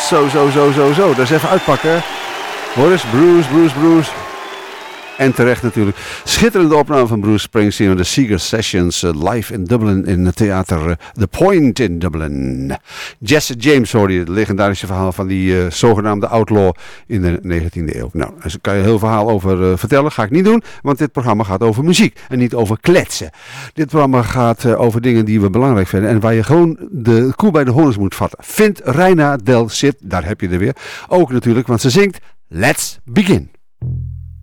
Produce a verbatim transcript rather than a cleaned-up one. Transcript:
Zo, zo, zo, zo, zo. Dat is even uitpakken. Hoor eens, Bruce, Bruce, Bruce. En terecht natuurlijk. Schitterende opname van Bruce Springsteen en de Seeger Sessions uh, live in Dublin in het theater uh, The Point in Dublin. Jesse James hoorde je, het legendarische verhaal van die uh, zogenaamde outlaw in de negentiende eeuw. Nou, daar kan je een heel verhaal over uh, vertellen. Ga ik niet doen, want dit programma gaat over muziek en niet over kletsen. Dit programma gaat uh, over dingen die we belangrijk vinden en waar je gewoon de koe bij de horens moet vatten. Vindt Reina Del Cid, daar heb je er weer. Ook natuurlijk, want ze zingt Let's Begin.